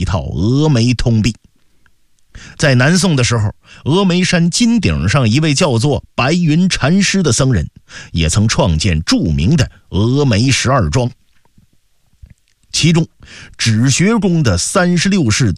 一套峨眉通壁。在南宋的时候，峨眉山金顶上一位叫做白云禅师的僧人，也曾创建著名的峨眉12庄。其中指学宫的36式